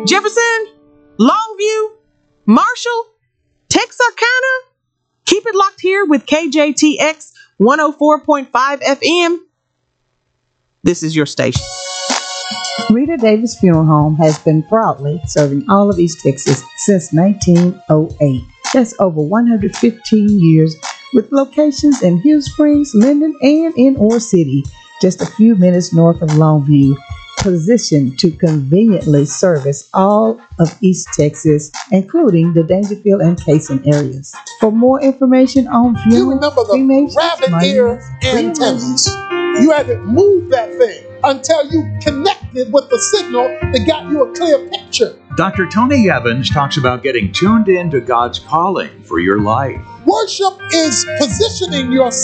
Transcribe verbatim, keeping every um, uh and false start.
Jefferson, Longview, Marshall, Texarkana. Keep it locked here with K J T X one oh four point five F M. This is your station. Rita Davis Funeral Home has been proudly serving all of East Texas since nineteen oh eight. That's over one hundred fifteen years, with locations in Hill Springs, Linden, and in Ore City, just a few minutes north of Longview, positioned to conveniently service all of East Texas, including the Dangerfield and Cason areas. For more information on You funeral remember the cremations, rabbit ear monuments, antennas. You had to move that thing until you connected with the signal that got you a clear picture. Doctor Tony Evans talks about getting tuned in to God's calling for your life. Worship is positioning yourself